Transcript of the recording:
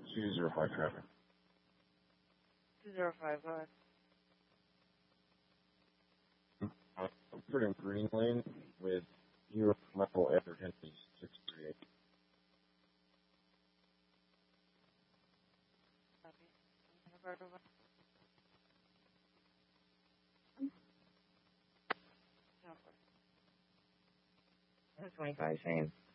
205 traffic. 205, go ahead. Put in green lane with your level after Henry's 638. Copy. 25, same.